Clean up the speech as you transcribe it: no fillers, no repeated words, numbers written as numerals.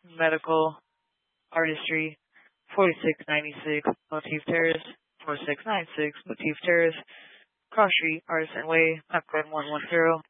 Medical Artistry, 4696 Motif Terrace, 4696 Motif Terrace, Cross Street, Artisan Way, Mapcode 110.